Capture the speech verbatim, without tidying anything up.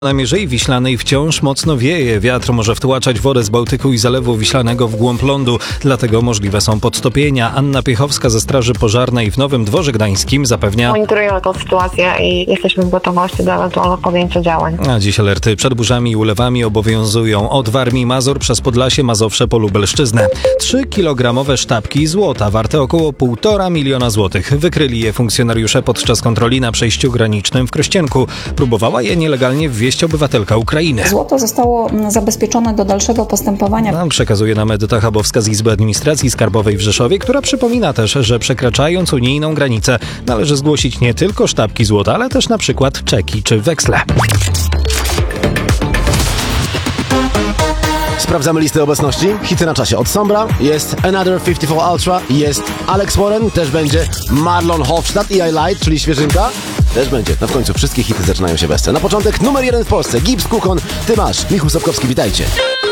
Na Mierzei Wiślanej wciąż mocno wieje. Wiatr może wtłaczać wodę z Bałtyku i Zalewu Wiślanego w głąb lądu, dlatego możliwe są podtopienia. Anna Piechowska ze Straży Pożarnej w Nowym Dworze Gdańskim zapewnia: Monitorujemy tę sytuację i jesteśmy w gotowości do ewentualnego podjęcia działań. A dziś alerty przed burzami i ulewami obowiązują od Warmii i Mazur przez Podlasie, Mazowsze po Lubelszczyznę. Trzy kilogramowe sztabki złota warte około półtora miliona złotych. Wykryli je funkcjonariusze podczas kontroli na przejściu granicznym w Krościenku. Próbowała je nielegalnie wwieźć obywatelka Ukrainy. Złoto zostało zabezpieczone do dalszego postępowania. Nam przekazuje nam Edyta Chabowska z Izby Administracji Skarbowej w Rzeszowie, która przypomina też, że przekraczając unijną granicę należy zgłosić nie tylko sztabki złota, ale też na przykład czeki czy weksle. Sprawdzamy listę obecności. Hity na czasie. Od Sombra jest Another pięćdziesiąt cztery Ultra, jest Alex Warren, też będzie Marlon Hofstadt i I Light, czyli świeżynka. Też będzie. No w końcu wszystkie hity zaczynają się bez scen. Na początek numer jeden w Polsce. Gibbs, Kukon, Ty masz. Michał Sapkowski, witajcie.